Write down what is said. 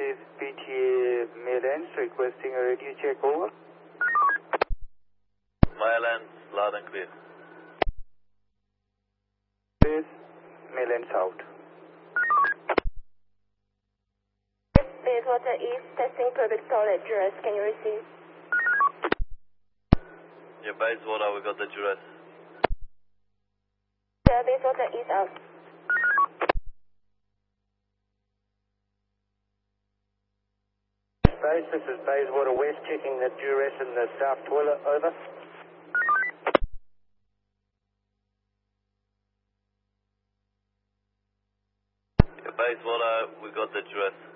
is PTA Maylands requesting a radio check over. Maylands, loud and clear. This Maylands out. Bayswater East, testing public toilet duress. Can you receive? Yeah, Bayswater, we got the duress. Yeah, Bayswater East out. Base, this is Bayswater West checking the duress in the staff toilet, over. Yeah, Bayswater, we got the duress.